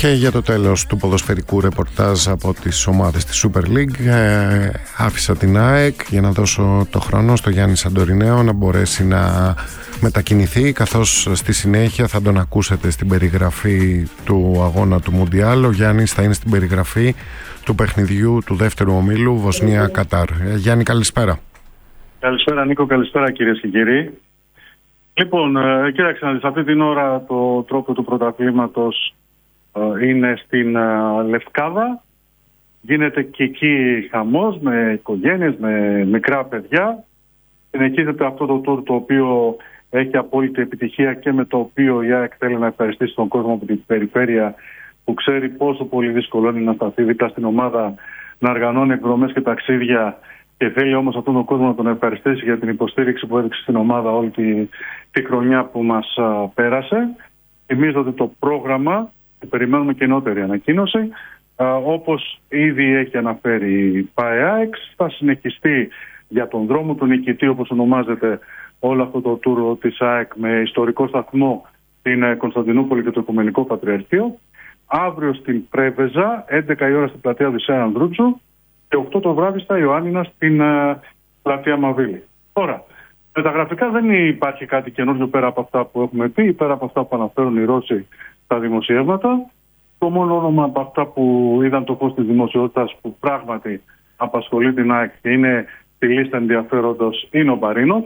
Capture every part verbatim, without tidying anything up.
Και για το τέλος του ποδοσφαιρικού ρεπορτάζ από τις ομάδες της Super League, ε, άφησα την ΑΕΚ για να δώσω το χρόνο στο Γιάννη Σαντορινέο να μπορέσει να μετακινηθεί, καθώς στη συνέχεια θα τον ακούσετε στην περιγραφή του αγώνα του Μουντιάλ. Ο Γιάννης θα είναι στην περιγραφή του παιχνιδιού του δεύτερου ομίλου Βοσνία-Κατάρ. ε, Γιάννη, καλησπέρα. Καλησπέρα Νίκο, καλησπέρα κυρίες και κύριοι. Λοιπόν, ε, κοίταξε να δεις, αυτή την ώρα το τρόπο του πρωταθλήματος ε, είναι στην ε, Λευκάδα. Γίνεται και εκεί χαμός με οικογένειες, με μικρά παιδιά. Συνεχίζεται αυτό το tour το οποίο έχει απόλυτη επιτυχία και με το οποίο η ΑΕΚ θέλει να ευχαριστήσει τον κόσμο από την περιφέρεια, που ξέρει πόσο πολύ δύσκολο είναι να σταθεί δίπλα στην ομάδα, να οργανώνει εκδρομές και ταξίδια, και θέλει όμως αυτόν τον κόσμο να τον ευχαριστήσει για την υποστήριξη που έδειξε στην ομάδα όλη τη, τη χρονιά που μας α, πέρασε. Θυμίζω ότι το πρόγραμμα, και περιμένουμε καινότερη ανακοίνωση, α, όπως ήδη έχει αναφέρει η ΠΑΕΑΕΞ, θα συνεχιστεί για τον δρόμο του νικητή, όπως ονομάζεται όλο αυτό το τούρο της ΑΕΚ, με ιστορικό σταθμό στην Κωνσταντινούπολη και το Οικουμενικό Πατριαρχείο. Αύριο στην Πρέβεζα, έντεκα η ώρα στην πλατεία Οδυσσέα Ανδρούτσου και οκτώ το βράδυ στα Ιωάννινα στην uh, πλατεία Μαβίλη. Τώρα, με τα γραφικά δεν υπάρχει κάτι καινούργιο πέρα από αυτά που έχουμε πει, πέρα από αυτά που αναφέρουν οι Ρώσοι στα δημοσιεύματα. Το μόνο όνομα από αυτά που είδαν το φως της δημοσιότητας που πράγματι απασχολεί την ΑΕΚ και είναι στη λίστα ενδιαφέροντος είναι ο Μπαρίνοφ.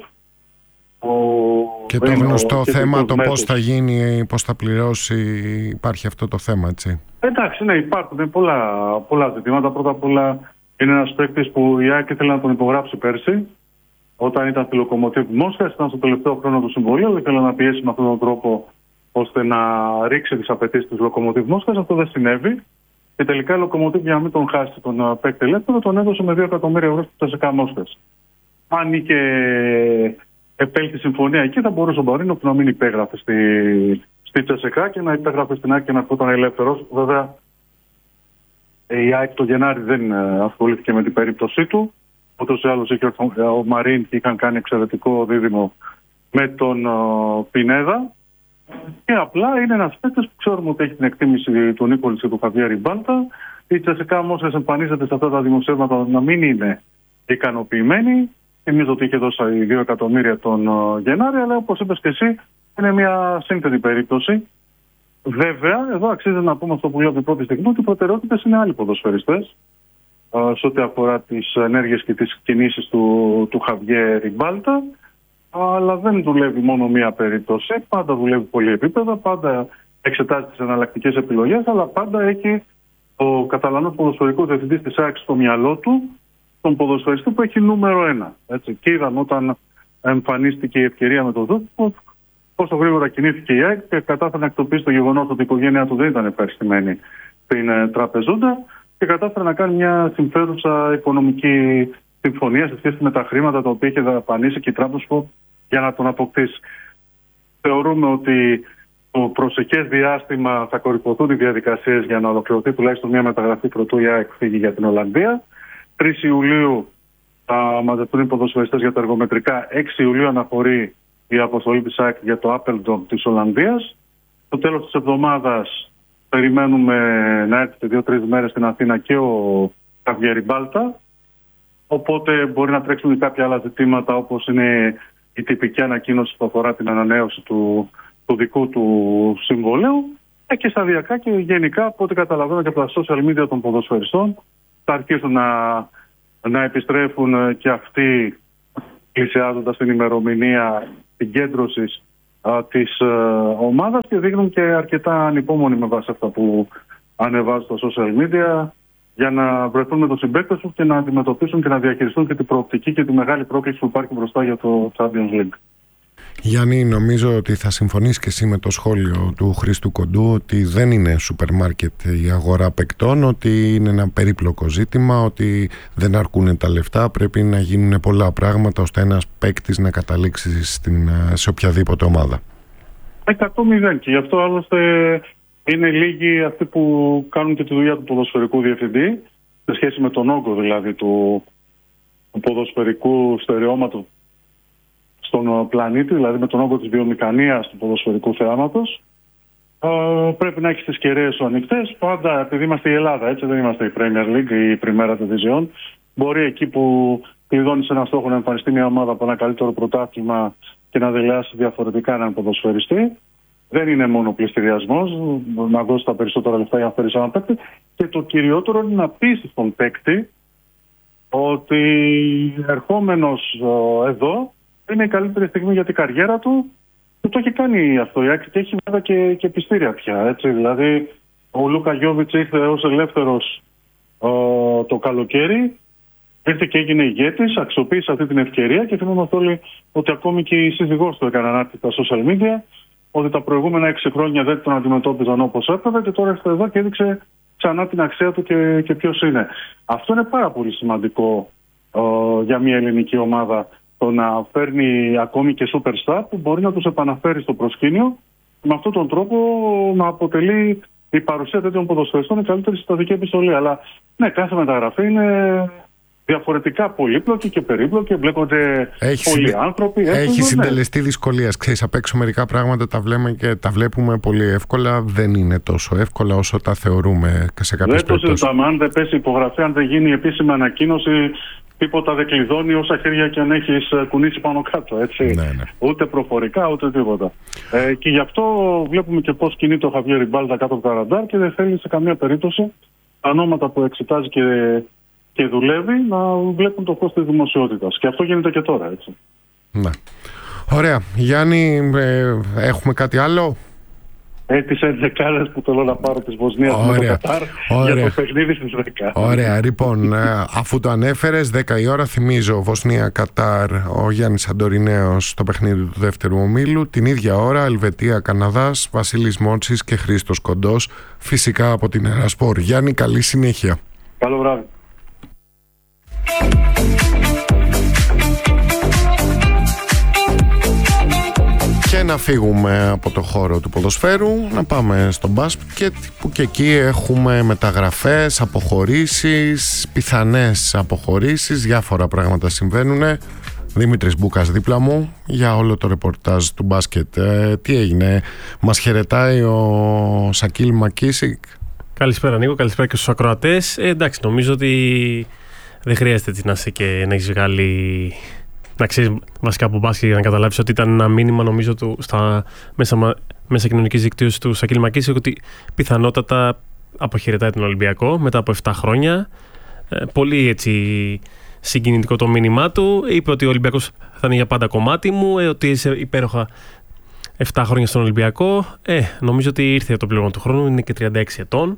Ο... Και το γνωστό θέμα, το πώς θα γίνει, πώς θα πληρώσει, υπάρχει αυτό το θέμα, έτσι. Εντάξει, ναι, υπάρχουν πολλά, πολλά ζητήματα. Πρώτα απ' όλα είναι ένας παίκτης που η ΑΕΚ ήθελε να τον υπογράψει πέρσι, όταν ήταν στη Λοκομοτίβ Μόσχας, ήταν στο τελευταίο χρόνο του συμβολίου, ήθελε να πιέσει με αυτόν τον τρόπο ώστε να ρίξει τις απαιτήσεις της Λοκομοτίβ Μόσχας. Αυτό δεν συνέβη. Και τελικά η Λοκομοτίβ, για να μην τον χάσει τον παίκτη ελεύθερο, τον έδωσε με δύο εκατομμύρια ευρώ στο Τσεσεκά Μόσχας. Αν είχε επέλθει συμφωνία εκεί, θα μπορούσε ο Μπαρίνοφ να μην υπέγραφε στη, στη Τσεσεκά και να υπέγραφε στην ΑΕΚ και να ερχόταν ελεύθερος. Βέβαια, η ΑΕΚ το Γενάρη δεν ασχολήθηκε με την περίπτωσή του. Ούτως ή άλλως είχε ο Μαρίν και είχαν κάνει εξαιρετικό δίδυμο με τον uh, Πινέδα. Και απλά είναι ένας παίκτης που ξέρουμε ότι έχει την εκτίμηση του Νίκολης και του Χαβιέρ Μπάλτα. Η Τσεσεκά όμως εμφανίζεται σε αυτά τα δημοσιεύματα να μην είναι ικανοποιημένη. Θυμίζω ότι είχε δώσει δύο εκατομμύρια τον uh, Γενάρη, αλλά όπως είπες και εσύ, είναι μια σύνθετη περίπτωση. Βέβαια, εδώ αξίζει να πούμε αυτό που λέω από την πρώτη στιγμή, ότι οι προτεραιότητες είναι άλλοι ποδοσφαιριστές uh, σε ό,τι αφορά τις ενέργειες και τις κινήσεις του, του Χαβιέ Ριμπάλτα. Αλλά δεν δουλεύει μόνο μία περίπτωση, πάντα δουλεύει πολλή επίπεδα, πάντα εξετάζει τις εναλλακτικές επιλογές, αλλά πάντα έχει ο Καταλανός ποδοσφαιρικός διευθυντής της ΑΕΚ στο μυαλό του τον ποδοσφαιριστή που έχει νούμερο ένα. Έτσι. Και είδαμε όταν εμφανίστηκε η ευκαιρία με τον Δούκο, πόσο γρήγορα κινήθηκε η ΑΕΚ και κατάφερε να εκτοπίσει το γεγονός ότι η οικογένειά του δεν ήταν ευχαριστημένη στην ε, τραπεζούντα και κατάφερε να κάνει μια συμφέρουσα οικονομική συμφωνία σε σχέση με τα χρήματα τα οποία είχε δαπανίσει και η Τράπεζα για να τον αποκτήσει. Θεωρούμε ότι το προσεχές διάστημα θα κορυφωθούν οι διαδικασίες για να ολοκληρωθεί τουλάχιστον μια μεταγραφή πρωτού η ΑΕΚ φύγει για την Ολλανδία. τρεις Ιουλίου θα μαζευτούν οι ποδοσφαιριστές για τα εργομετρικά. έξι Ιουλίου αναχωρεί η αποστολή της ΑΕΚ για το Appledom της Ολλανδίας. Στο τέλος της εβδομάδας περιμένουμε να έρθει δύο-τρεις μέρες στην Αθήνα και ο Χαβιέρ Μπάλτα. Οπότε μπορεί να τρέξουν κάποια άλλα ζητήματα, όπως είναι η τυπική ανακοίνωση που αφορά την ανανέωση του, του δικού του συμβολέου. Ε, και σταδιακά και γενικά, από ό,τι καταλαβαίνω και από τα social media των ποδοσφαιριστών, θα αρχίσουν να, να επιστρέφουν και αυτοί, πλησιάζοντας την ημερομηνία συγκέντρωσης της α, ομάδας, και δείχνουν και αρκετά ανυπόμονοι με βάση αυτά που ανεβάζουν στα social media, για να βρεθούν με τον συμπαίκτες τους και να αντιμετωπίσουν και να διαχειριστούν και την προοπτική και τη μεγάλη πρόκληση που υπάρχει μπροστά για το Champions League. Γιάννη, νομίζω ότι θα συμφωνείς και εσύ με το σχόλιο του Χρήστου Κοντού ότι δεν είναι σούπερ μάρκετ η αγορά παικτών, ότι είναι ένα περίπλοκο ζήτημα, ότι δεν αρκούν τα λεφτά, πρέπει να γίνουν πολλά πράγματα ώστε ένας παίκτης να καταλήξει στην, σε οποιαδήποτε ομάδα. εκατό μηδέν, και γι' αυτό άλλωστε είναι λίγοι αυτοί που κάνουν και τη δουλειά του ποδοσφαιρικού διευθυντή, σε σχέση με τον όγκο δηλαδή του, του ποδοσφαιρικού στερεώματος στον πλανήτη, δηλαδή με τον όγκο της βιομηχανίας του ποδοσφαιρικού θεάματος. Uh, πρέπει να έχει τις κεραίες σου ανοιχτές. Πάντα, επειδή είμαστε η Ελλάδα, έτσι, δεν είμαστε η Premier League ή η Primera Division, μπορεί εκεί που κλειδώνεις ένα στόχο να εμφανιστεί μια ομάδα από ένα καλύτερο πρωτάθλημα και να δελεάσει διαφορετικά έναν ποδοσφαιριστή. Δεν είναι μόνο πληστηριασμός, να δώσει τα περισσότερα λεφτά για να φέρεις έναν παίκτη. Και το κυριότερο είναι να πεις στον παίκτη ότι ερχόμενος εδώ είναι η καλύτερη στιγμή για την καριέρα του. Και το έχει κάνει αυτό η Άκη και έχει βέβαια και, και πιστήρια πια. Έτσι. Δηλαδή, ο Λούκα Γιόβιτς ήρθε ως ελεύθερος ο, το καλοκαίρι, ήρθε και έγινε ηγέτης, αξιοποίησε αυτή την ευκαιρία και θυμόμαστε όλοι ότι ακόμη και η σύζυγός του έκανε ανάρτηση στα social media, ότι τα προηγούμενα έξι χρόνια δεν τον αντιμετώπιζαν όπως έπρεπε και τώρα ήρθε εδώ και έδειξε ξανά την αξία του και, και ποιος είναι. Αυτό είναι πάρα πολύ σημαντικό ο, για μια ελληνική ομάδα. Το να φέρνει ακόμη και superstar που μπορεί να τους επαναφέρει στο προσκήνιο και με αυτόν τον τρόπο να αποτελεί η παρουσία τέτοιων ποδοσφαιριστών η καλύτερη συστατική επιστολή. Αλλά ναι, κάθε μεταγραφή είναι διαφορετικά πολύπλοκη και περίπλοκη, εμπλέκονται έχει πολλοί συντε... άνθρωποι. Έχει συντελεστεί ναι. δυσκολίας. Ξέρεις, απ' έξω μερικά πράγματα τα βλέπουμε και τα βλέπουμε πολύ εύκολα. Δεν είναι τόσο εύκολα όσο τα θεωρούμε σε κάποιες περιπτώσεις. Δεν το συζητάμε. Αν δεν πέσει υπογραφή, αν δεν γίνει επίσημη ανακοίνωση, τίποτα δεν κλειδώνει όσα χέρια και αν έχεις κουνήσει πάνω κάτω. Έτσι. Ναι, ναι. Ούτε προφορικά ούτε τίποτα. Ε, και γι' αυτό βλέπουμε και πώς κινείται ο Χαβιέρ Ριμπάλτα κάτω από τα ραντάρ και δεν θέλει σε καμία περίπτωση τα ονόματα που εξετάζει και, και δουλεύει να βλέπουν το φως της δημοσιότητας. Και αυτό γίνεται και τώρα. Έτσι. Ναι. Ωραία. Γιάννη, ε, έχουμε κάτι άλλο? Ε, τις ενδεκάδες που θέλω να πάρω της Βοσνίας με το Κατάρ για το παιχνίδι στις δέκα. Ωραία, λοιπόν, αφού το ανέφερες, δέκα η ώρα, θυμίζω Βοσνία-Κατάρ, ο Γιάννης Αντορινέος στο παιχνίδι του δεύτερου ομίλου. Την ίδια ώρα, Ελβετία-Καναδάς, Βασίλης Μόντσης και Χρήστος Κοντός, φυσικά από την Ερασπόρ. Γιάννη, καλή συνέχεια. Καλό βράδυ. Και να φύγουμε από το χώρο του ποδοσφαίρου, να πάμε στο μπάσκετ που και εκεί έχουμε μεταγραφές, αποχωρήσεις, πιθανές αποχωρήσεις, διάφορα πράγματα συμβαίνουν. Δημήτρης Μπούκας δίπλα μου για όλο το ρεπορτάζ του μπάσκετ. Ε, τι έγινε, μας χαιρετάει ο Σακίλ Μακίσικ. Καλησπέρα Νίκο, καλησπέρα και στους ακροατές. Ε, εντάξει, νομίζω ότι δεν χρειάζεται έτσι να είσαι και να έχεις βγάλει... Να ξέρεις βασικά από μπάσκετ για να καταλάβεις ότι ήταν ένα μήνυμα νομίζω του, στα μέσα, μέσα κοινωνικής δικτύωσης του Σακίλ Μακίσικ ότι πιθανότατα αποχαιρετάει τον Ολυμπιακό μετά από επτά χρόνια. Ε, πολύ έτσι συγκινητικό το μήνυμά του. Είπε ότι ο Ολυμπιακός θα είναι για πάντα κομμάτι μου, ε, ότι είσαι υπέροχα επτά χρόνια στον Ολυμπιακό. Ε, νομίζω ότι ήρθε το πλήρωμα του χρόνου, είναι και τριάντα έξι ετών.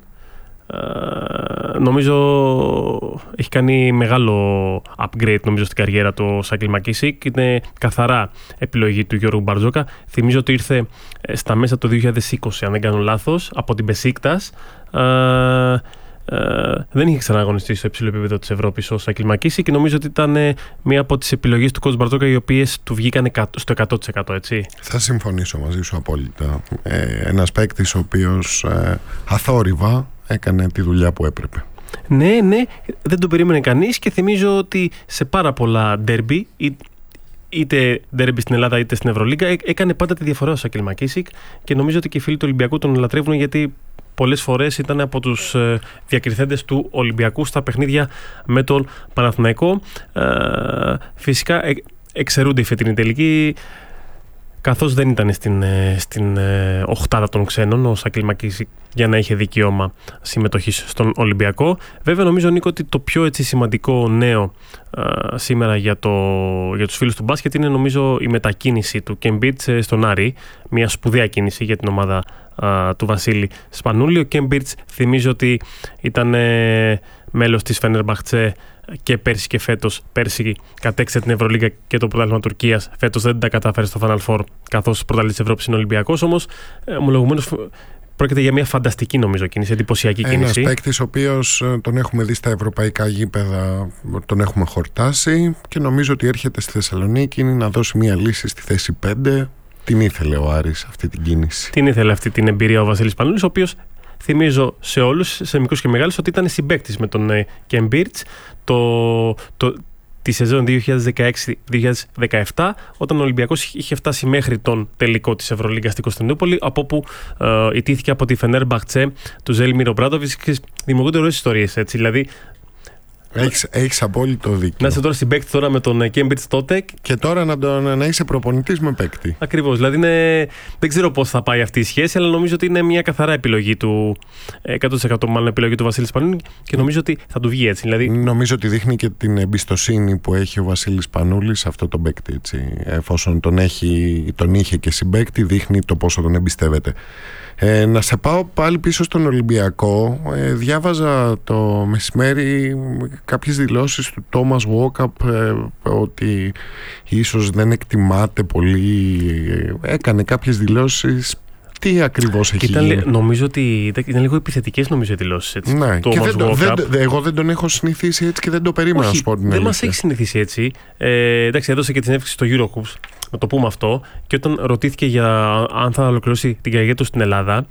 Uh, νομίζω έχει κάνει μεγάλο upgrade νομίζω στην καριέρα του Σακίλ Μακίσικ. Είναι καθαρά επιλογή του Γιώργου Μπαρτζόκα. Θυμίζω ότι ήρθε στα μέσα του δύο χιλιάδες είκοσι, αν δεν κάνω λάθος, από την Μπεσίκτας. uh, uh, Δεν είχε ξαναγωνιστεί στο υψηλό επίπεδο της Ευρώπης ο Σακίλ Μακίσικ και νομίζω ότι ήταν μία από τις επιλογές του coach Μπαρτζόκα οι οποίες του βγήκαν στο εκατό τοις εκατό, έτσι. Θα συμφωνήσω μαζί σου απόλυτα. ε, Ένας παίκτης ο οποίος ε, αθόρυβα έκανε τη δουλειά που έπρεπε. Ναι, ναι, δεν το περίμενε κανείς και θυμίζω ότι σε πάρα πολλά ντέρμπι, είτε ντέρμπι στην Ελλάδα είτε στην Ευρωλίγκα, έκανε πάντα τη διαφορά ο Σακίλ Μακίσικ και νομίζω ότι και οι φίλοι του Ολυμπιακού τον λατρεύουν γιατί πολλές φορές ήταν από τους διακριθέντες του Ολυμπιακού στα παιχνίδια με τον Παναθηναϊκό. Φυσικά εξαιρούνται οι φετινοί τελικοί, καθώς δεν ήταν στην, στην ε, οχτάδα των ξένων ο Σακίλ Μακίσικ για να είχε δικαίωμα συμμετοχής στον Ολυμπιακό. Βέβαια νομίζω Νίκο ότι το πιο έτσι, σημαντικό νέο α, σήμερα για, το, για τους φίλους του μπάσκετ είναι νομίζω η μετακίνηση του Κέμπιρτς στον Άρη, μια σπουδαία κίνηση για την ομάδα α, του Βασίλη Σπανούλη. Ο Κέμπιρτς θυμίζω ότι ήταν ε, μέλος της Φενερμπαχτσε και πέρσι και φέτος. Πέρσι κατέξε την Ευρωλίγκα και το πρωτάθλημα Τουρκίας. Φέτος δεν τα κατάφερε στο Final Four, καθώς πρωταθλητής της Ευρώπης είναι Ολυμπιακός. Όμως, ομολογουμένως, πρόκειται για μια φανταστική νομίζω κίνηση, εντυπωσιακή κίνηση. Ένας παίκτης ο οποίος τον έχουμε δει στα ευρωπαϊκά γήπεδα, τον έχουμε χορτάσει και νομίζω ότι έρχεται στη Θεσσαλονίκη να δώσει μια λύση στη θέση πέντε. Την ήθελε ο Άρης αυτή την κίνηση. Την ήθελε αυτή την εμπειρία ο Βασίλης Πανούλης, ο οποίος θυμίζω σε όλους, σε μικρούς και μεγάλους, ότι ήταν συμπαίκτης με τον Κέμπιρτς. Το, το, τη σεζόν δύο χιλιάδες δεκαέξι δύο χιλιάδες δεκαεπτά, όταν ο Ολυμπιακός είχε φτάσει μέχρι τον τελικό της Ευρωλίγκας στην Κωνσταντινούπολη, από όπου ε, ιτήθηκε από τη Φενέρμπαχτσε του Ζέλιμιρ Ομπράντοβιτς, και δημιουργούνται ωραίες ιστορίες, έτσι. Δηλαδή, Έχεις, έχεις απόλυτο δίκιο. να είσαι τώρα συμπαίκτη τώρα με τον Κέμπριτζ τότε. Και τώρα να, τον, να είσαι προπονητής με παίκτη. Ακριβώς. Δηλαδή είναι, δεν ξέρω πώς θα πάει αυτή η σχέση, αλλά νομίζω ότι είναι μια καθαρά επιλογή του, εκατό τοις εκατό μάλλον επιλογή του Βασίλη Σπανούλη, και νομίζω ότι θα του βγει έτσι. Δηλαδή... Νομίζω ότι δείχνει και την εμπιστοσύνη που έχει ο Βασίλης Σπανούλης σε αυτό τον παίκτη. Έτσι. Εφόσον τον, έχει, τον είχε και συμπαίκτη, δείχνει το πόσο τον εμπιστεύεται. Ε, να σε πάω πάλι πίσω στον Ολυμπιακό. Ε, διάβαζα το μεσημέρι κάποιες δηλώσεις του Τόμας Walkup, ε, ότι ίσως δεν εκτιμάται πολύ. Ε, έκανε κάποιες δηλώσεις. Τι ακριβώς έχει ήταν, γίνει? Νομίζω ότι ήταν λίγο επιθετικές, νομίζω, οι δηλώσεις. Έτσι, ναι, και δεν το, δεν, εγώ δεν τον έχω συνηθίσει έτσι και δεν το περίμενα. Όχι, να σου πω την δεν αλήθεια. μας έχει συνηθίσει έτσι. Ε, εντάξει, έδωσε και την συνέντευξη στο Eurocups, να το πούμε αυτό, και όταν ρωτήθηκε για αν θα ολοκληρώσει την καριέρα του στην Ελλάδα,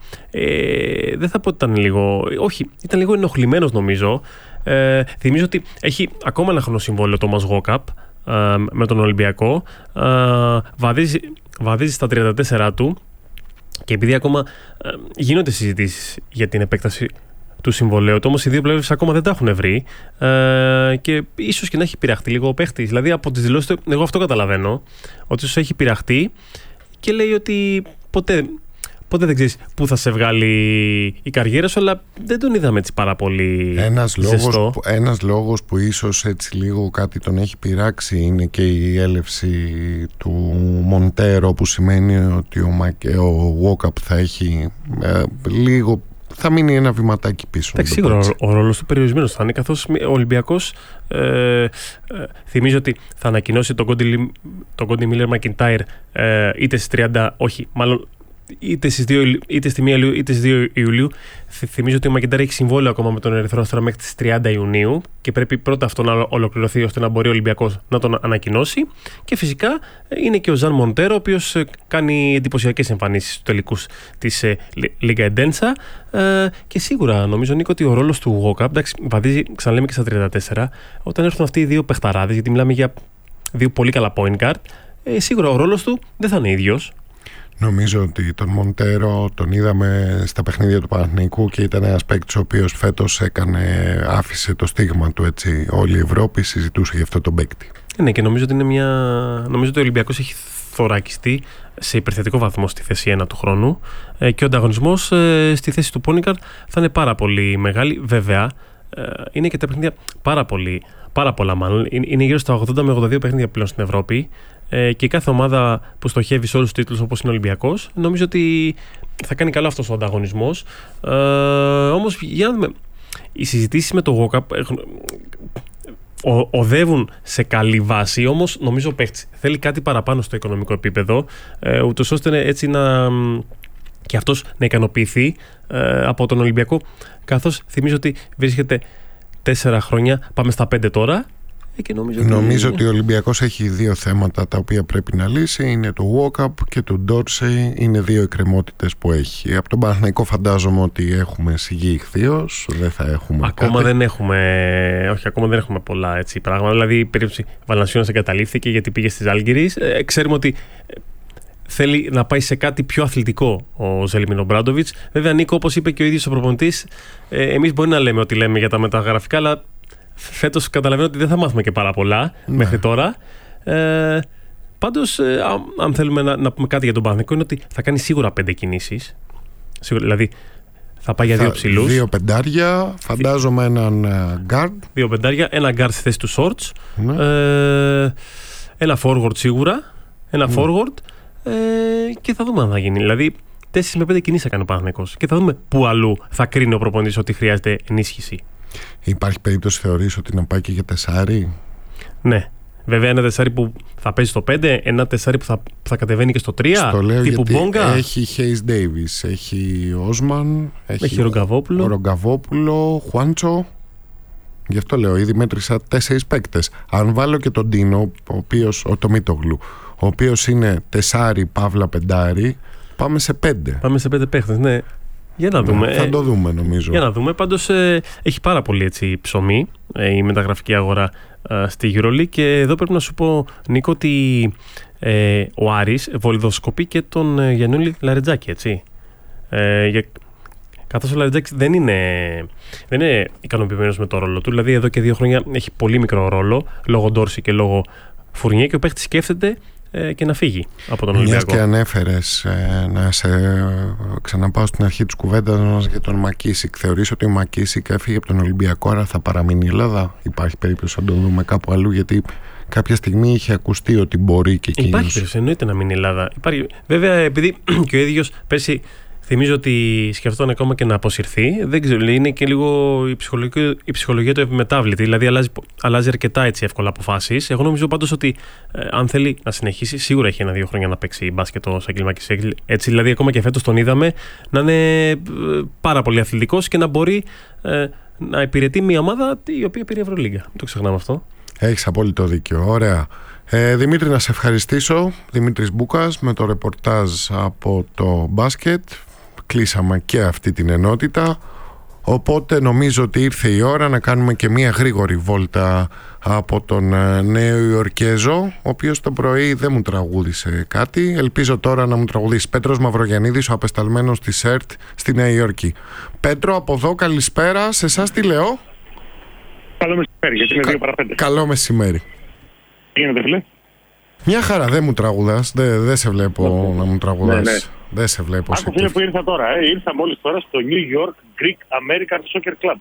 ε, δεν θα πω ότι ήταν λίγο. Όχι, ήταν λίγο ενοχλημένος, νομίζω. Ε, θυμίζω ότι έχει ακόμα ένα χρονοσυμβόλαιο το Τόμας Walkup ε, με τον Ολυμπιακό. Ε, βαδίζει, βαδίζει στα τριάντα τέσσερα του. Και επειδή ακόμα ε, γίνονται συζητήσεις για την επέκταση του συμβολέου του, όμως οι δύο πλευρές ακόμα δεν τα έχουν βρει, ε, και ίσως και να έχει πειραχτεί λίγο ο παίχτης. Δηλαδή από τις δηλώσεις του, εγώ αυτό καταλαβαίνω, ότι ίσως έχει πειραχτεί και λέει ότι ποτέ, ποτέ δεν ξέρεις πού θα σε βγάλει η καριέρα σου, αλλά δεν τον είδαμε έτσι πάρα πολύ ένας ζεστό. Λόγος, ένας λόγος που ίσως έτσι λίγο κάτι τον έχει πειράξει είναι και η έλευση του Μοντέρο, που σημαίνει ότι ο, Μακε, ο Walkup θα έχει ε, λίγο, θα μείνει ένα βηματάκι πίσω. Εντάξει, σίγουρα ο, ο ρόλος του περιορισμένος θα είναι, καθώς ο Ολυμπιακός ε, ε, θυμίζω ότι θα ανακοινώσει τον Κόντι Μίλερ Μακιντάιρ ε, είτε στις τριάντα, όχι, μάλλον είτε, στις δύο, είτε στη μία Ιουλίου είτε στις δύο Ιουλίου. Θυμίζω ότι ο Μακιντάιρ έχει συμβόλαιο ακόμα με τον Ερυθρό Αστέρα μέχρι τις τριάντα Ιουνίου και πρέπει πρώτα αυτό να ολοκληρωθεί ώστε να μπορεί ο Ολυμπιακός να τον ανακοινώσει. Και φυσικά είναι και ο Ζαν Μοντέρο, ο οποίος κάνει εντυπωσιακές εμφανίσεις στους τελικούς της Λίγκα Εντένσα. Ε, και σίγουρα νομίζω, Νίκο, ότι ο ρόλος του Walkup, εντάξει, βαδίζει, ξαναλέμε, και στα τριάντα τέσσερα, όταν έρθουν αυτοί οι δύο παιχταράδες, γιατί μιλάμε για δύο πολύ καλά point guard, ε, σίγουρα ο ρόλος του δεν θα είναι ίδιος. Νομίζω ότι τον Μοντέρο τον είδαμε στα παιχνίδια του Παναθηναϊκού και ήταν ένας παίκτης ο οποίος φέτος έκανε, άφησε το στίγμα του, έτσι. Όλη η Ευρώπη συζητούσε για αυτό τον παίκτη. Ναι, και νομίζω ότι είναι μια... νομίζω ότι ο Ολυμπιακός έχει θωρακιστεί σε υπερθετικό βαθμό στη θέση ένα του χρόνου, ε, και ο ανταγωνισμός ε, στη θέση του Πόνικαρ θα είναι πάρα πολύ μεγάλη. Βέβαια, ε, είναι και τα παιχνίδια πάρα, πολύ, πάρα πολλά μάλλον. Είναι γύρω στα ογδόντα με ογδόντα δύο παιχνίδια πλέον στην Ευρώπη. Και κάθε ομάδα που στοχεύει σε όλους τους τίτλους, όπως είναι ο Ολυμπιακός, νομίζω ότι θα κάνει καλό αυτός ο ανταγωνισμός. Ε, όμως, για να δούμε, οι συζητήσεις με το Walkup ο, οδεύουν σε καλή βάση, όμως νομίζω ο παίχτης θέλει κάτι παραπάνω στο οικονομικό επίπεδο, ε, ούτως ώστε έτσι να, και αυτός να ικανοποιηθεί ε, από τον Ολυμπιακό, καθώς θυμίζω ότι βρίσκεται τέσσερα χρόνια, πάμε στα πέντε τώρα. Και νομίζω, νομίζω ότι... ότι ο Ολυμπιακός έχει δύο θέματα τα οποία πρέπει να λύσει. Είναι το Walkup και το Ντόρσεϊ. Είναι δύο εκκρεμότητες που έχει. Από τον Παναθηναϊκό φαντάζομαι ότι έχουμε σιγή ηχθείως. Δεν θα έχουμε ακόμα κάτι. δεν έχουμε όχι, ακόμα δεν έχουμε πολλά έτσι πράγματα. Δηλαδή η περίπτωση Βαλανσιώνας εγκαταλείφθηκε γιατί πήγε στις Ζάλγκιρις. Ε, ξέρουμε ότι θέλει να πάει σε κάτι πιο αθλητικό ο Ζέλιμιρ Ομπράντοβιτς. Βέβαια, Νίκο, όπως είπε και ο ίδιος ο προπονητής, ε, εμείς μπορεί να λέμε ότι λέμε για τα μεταγραφικά, αλλά φέτος καταλαβαίνω ότι δεν θα μάθουμε και πάρα πολλά ναι. μέχρι τώρα. Ε, πάντως, ε, αν θέλουμε να, να πούμε κάτι για τον Παναθηναϊκό, είναι ότι θα κάνει σίγουρα πέντε κινήσεις. Σίγουρα, δηλαδή, θα πάει για θα, δύο ψηλούς. Δύο πεντάρια, φαντάζομαι έναν guard. Δύο πεντάρια, ένα guard στη θέση του shorts. Ναι. Ε, ένα forward σίγουρα. Ένα ναι. forward. Ε, και θα δούμε αν θα γίνει. Δηλαδή, τέσσερις με πέντε κινήσεις θα κάνει ο Παναθηναϊκός. Και θα δούμε πού αλλού θα κρίνει ο προπονητής ότι χρειάζεται ενίσχυση. Υπάρχει περίπτωση, θεωρείς, ότι να πάει και για τεσάρι? Ναι. Βέβαια, ένα τεσάρι που θα παίζει στο πέντε, ένα τεσάρι που θα, που θα κατεβαίνει και στο τρία. Στο λέω τύπου γιατί Μπόγκα. έχει Hayes Davis, έχει Όσμαν, έχει, έχει Ρογκαβόπουλο. Ρογκαβόπουλο, Χουάντσο. Γι' αυτό λέω, ήδη μέτρησα τέσσερις παίκτες. Αν βάλω και τον Ντίνο, ο οποίος, ο Τομίτογλου, ο οποίος είναι τεσάρι, παύλα πεντάρι, πάμε σε πέντε. Πάμε σε πέντε παίκτες, ναι. Για να δούμε. Ναι, θα το δούμε, νομίζω. Για να δούμε. Πάντως ε, έχει πάρα πολύ έτσι, ψωμί ε, η μεταγραφική αγορά α, στη EuroLeague. Και εδώ πρέπει να σου πω, Νίκο, ότι ε, ο Άρης βολιδοσκοπεί και τον ε, Γιαννούλη Λαρετζάκη, έτσι. Ε, για, καθώς ο Λαρετζάκης δεν είναι, δεν είναι ικανοποιημένος με το ρόλο του. Δηλαδή εδώ και δύο χρόνια έχει πολύ μικρό ρόλο, λόγω Ντόρση και λόγω Φουρνιέ, και ο παίχτης σκέφτεται ε, και να φύγει από τον Ολυμπιακό. Μιας και ανέφερες, ε, να σε ξαναπάω στην αρχή της κουβέντας μας για τον Μακίσικ. Θεωρείς ότι ο Μακίσικ έφυγε από τον Ολυμπιακό, άρα θα παραμείνει η Ελλάδα? Υπάρχει περίπτωση να τον δούμε κάπου αλλού? Γιατί κάποια στιγμή είχε ακουστεί ότι μπορεί και εκείνος. Υπάρχει περίπτωση, εννοείται να μείνει η Ελλάδα. Υπάρχει. Βέβαια, επειδή και ο ίδιος πέρσι, θυμίζω ότι σκεφτόταν ακόμα και να αποσυρθεί. Δεν ξέρω, είναι και λίγο η ψυχολογία, η ψυχολογία του επιμετάβλητη. Δηλαδή, αλλάζει, αλλάζει αρκετά έτσι εύκολα αποφάσεις. Εγώ νομίζω πάντως ότι ε, αν θέλει να συνεχίσει, σίγουρα έχει ένα-δύο χρόνια να παίξει μπάσκετ ο Σάκης Μακίσικ. Έτσι, δηλαδή, ακόμα και φέτος τον είδαμε να είναι ε, πάρα πολύ αθλητικός και να μπορεί ε, να υπηρετεί μια ομάδα η οποία πήρε Ευρωλίγκα. Μην το ξεχνάμε αυτό. Έχεις απόλυτο δίκιο. Ωραία. Ε, Δημήτρη, να σε ευχαριστήσω. Δημήτρης Μπούκας με το ρεπορτάζ από το μπάσκετ. Κλείσαμε και αυτή την ενότητα, οπότε νομίζω ότι ήρθε η ώρα να κάνουμε και μία γρήγορη βόλτα από τον Νέο Ιορκέζο, ο οποίος το πρωί δεν μου τραγούδισε κάτι. Ελπίζω τώρα να μου τραγουδήσει. Πέτρος Μαυρογιαννίδης, ο απεσταλμένος της ΕΡΤ στη Νέα Υόρκη. Πέτρο, από εδώ καλησπέρα. Σε εσάς τι λέω? Καλό μεσημέρι, γιατί είναι δύο παρά πέντε. Καλό μεσημέρι. Τι γίνεται, φίλε? Μια χαρά, δεν μου τραγουδάς. Δεν δε σε βλέπω ναι, να μου τραγουδάς. Ναι, ναι. Δεν σε βλέπω. Άκου, φίλε, που ήρθα τώρα. Ε. Ήρθα μόλις τώρα στο New York Greek American Soccer Club.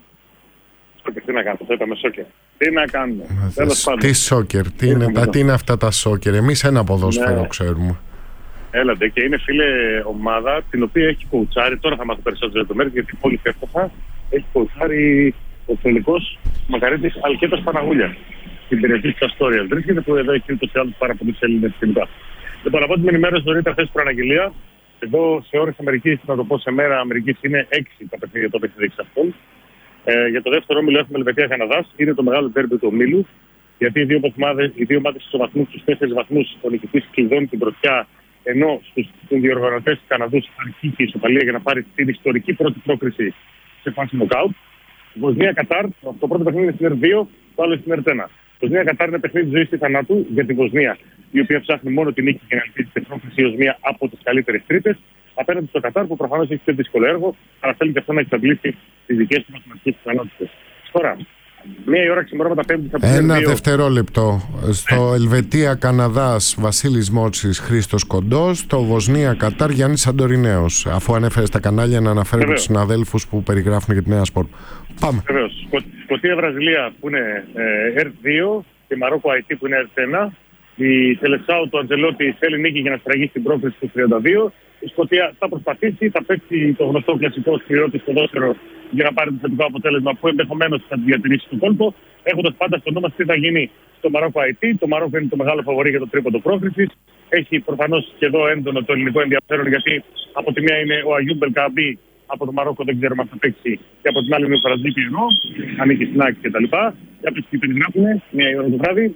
Σόκερ, τι να κάνω, το είπαμε σόκερ. Τι να κάνουμε. Τι σόκερ, τι είναι, τα, τι είναι αυτά τα σόκερ? Εμείς ένα ποδόσφαιρο ναι. ξέρουμε. Έλατε, και είναι, φίλε, ομάδα την οποία έχει κοουτσάρει. Τώρα θα μάθω περισσότερες λεπτομέρειες, γιατί πολύ έφτασα. Έχει κοουτσάρει ο τελικός Μακαρίτης Αλκέτας Παναγούλια. Στην περιοχή της Αστόριας. Βρίσκεται, που εδώ έχει ούτως ή άλλως πάρα πολλούς Έλληνες κοινικά. Λοιπόν, από την ενημέρωση νωρίτερα χθες προαναγγελία. Εδώ σε ώρες Αμερικής, να το πω σε μέρα Αμερικής, είναι έξι τα παιχνίδια το παιχνίδι εξ αυτών. Ε, για το δεύτερο όμιλο έχουμε Ελβετία Καναδάς. Είναι το μεγάλο τέρμπι του ομίλου. Γιατί οι δύο ομάδες, οι δύο ομάδες στους βαθμούς, στους τέσσερις βαθμούς, ο νικητής κλειδώνει την πρωτιά. Ενώ στους διοργανωτές του Καναδούς αρχίζει η ισοπαλία για να πάρει την ιστορική πρώτη πρόκριση σε φάση νοκάουτ. Βοσνία Κατάρ, το πρώτο παιχνίδι είναι στην Ερ δύο, το άλλο στην Ερ ένα. Βοσνία Κατάρ είναι παιχνίδι ζωής και θανάτου για την Βοσνία, η οποία ψάχνει μόνο την νίκη και να ελπίζει την πρόκριση ως μία από τις καλύτερες τρίτες. Απέναντι στο Κατάρ, που προφανώς έχει πιο δύσκολο έργο, αλλά θέλει και αυτό να εξαντλήσει τις δικές του μαθηματικές ικανότητες. Τώρα, μία η ώρα ξημερώματα Πέμπτη θα πούμε. Ένα δύο... δευτερόλεπτο. Στο Ελβετία Καναδάς Βασίλης Μότσης, Χρήστος Κοντός. Στο Βοσνία Κατάρ Γιάννης Σαντορινέος. Αφού ανέφερε στα κανάλια, να αναφέρει τους συναδέλφους που περιγράφουν για τη Νέα Σπορ. Πάμε. Βεβαίως. Σκωτία Βραζιλία που είναι ε, Ερ δύο και Μαρόκο Αϊτή που είναι Ερ ένα. Η Σελεσάου του Αντζελότη θέλει νίκη για να στραγγίσει την πρόκληση του τριάντα δύο. Η Σκωτία θα προσπαθήσει, θα παίξει το γνωστό κλασικό σκληρό της ποδόσφαιρο για να πάρει το θετικό αποτέλεσμα που ενδεχομένως θα τη διατηρήσει στον κόλπο. Έχοντας πάντα στο νόμο τι θα γίνει στο Μαρόκο Αϊτή. Το Μαρόκο είναι το μεγάλο φαβορί για το τρίποντο πρόκρισης. Έχει προφανώς και εδώ έντονο το ελληνικό ενδιαφέρον, γιατί από τη μία είναι ο Αγιούμπ Μπελκαμπή από το Μαρόκο, δεν ξέρουμε αν θα παίξει, και από την άλλη είναι ο Φραντζίκη ενώ, ανήκει στην Άκη κτλ. Για ποιους περιγράφουν, μία η ώρα το βράδυ.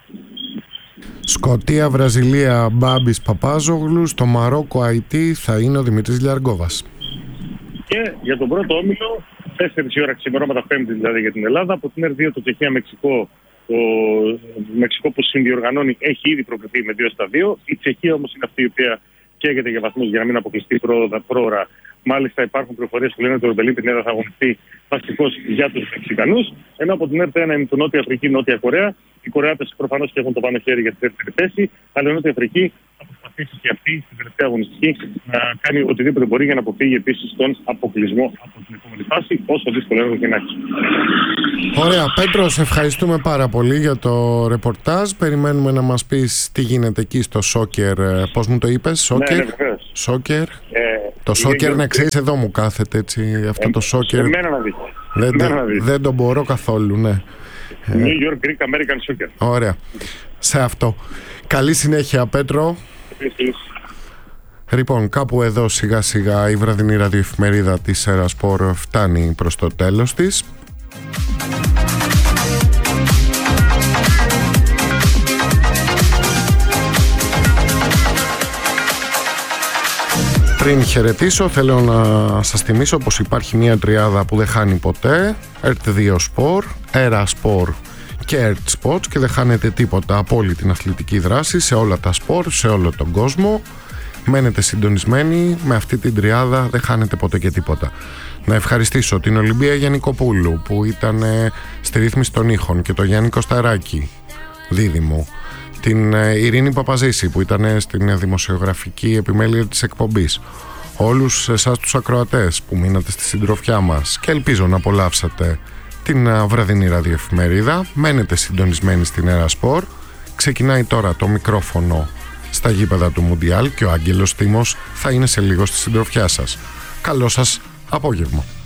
Σκωτία, Βραζιλία, Μπάμπης Παπάζογλου. Στο Μαρόκο Αϊτή θα είναι ο Δημήτρης Λιαργκόβας. Και για τον πρώτο όμιλο, τέσσερις η ώρα ξημερώματα Πέμπτη δηλαδή για την Ελλάδα. Από την Ερ δύο το Τσεχία-Μεξικό. Το Μεξικό που συνδιοργανώνει έχει ήδη προκριθεί με δύο στα δύο. Η Τσεχία όμως είναι αυτή η οποία καίγεται για βαθμούς για να μην αποκλειστεί πρόωρα. Μάλιστα υπάρχουν πληροφορίες που λένε ότι ο Ορμπελίν Πινέδα θα αγωνιστεί βασικός για τους Μεξικανούς. Ενώ από την Ερ ένα είναι το Νότια Αφρική, Νότια Κορέα. Οι Κορεάτες προφανώς και έχουν το πάνω χέρι για τη δεύτερη θέση. Αλλά η Νότια Αφρική θα προσπαθήσει και αυτή στην τελευταία αγωνιστική να κάνει οτιδήποτε μπορεί για να αποφύγει επίσης τον αποκλεισμό από την επόμενη φάση, όσο δύσκολο έργο και να έχει. Ωραία, Πέτρο, σε ευχαριστούμε πάρα πολύ για το ρεπορτάζ. Περιμένουμε να μας πεις τι γίνεται εκεί στο σόκερ. Πώς μου το είπες, σόκερ? Ναι, ναι, σόκερ. Ε, το σόκερ, να ξέρεις, εδώ μου κάθεται έτσι. Αυτό ε, το σόκερ. Εμένα να δεις. Δεν, δεν, δεν τον μπορώ καθόλου, ναι. New York Greek American Soccer. Ωραία. Σε αυτό. Καλή συνέχεια, Πέτρο. Επίσης. Λοιπόν, κάπου εδώ σιγά σιγά η βραδινή ραδιοεφημερίδα της Ερασπορ φτάνει προς το τέλος της. Πριν χαιρετήσω, θέλω να σας θυμίσω πως υπάρχει μια τριάδα που δεν χάνει ποτέ. ερτ δύο Sport, Eraspor και Earth Sports και δεν χάνετε τίποτα από όλη την αθλητική δράση σε όλα τα σπορ, σε όλο τον κόσμο. Μένετε συντονισμένοι με αυτή την τριάδα, δεν χάνετε ποτέ και τίποτα. Να ευχαριστήσω την Ολυμπία Γιαννικοπούλου που ήταν στη ρύθμιση των ήχων και το Γιάννη Κωσταράκη, δίδυμο. Την Ειρήνη Παπαζήση που ήταν στην δημοσιογραφική επιμέλεια της εκπομπής. Όλους εσάς τους ακροατές που μείνατε στη συντροφιά μας και ελπίζω να απολαύσατε την βραδινή ραδιοεφημερίδα. Μένετε συντονισμένοι στην Έρα Σπορ. Ξεκινάει τώρα το μικρόφωνο στα γήπεδα του Μουντιάλ και ο Άγγελος Τίμος θα είναι σε λίγο στη συντροφιά σας. Καλό σας απόγευμα.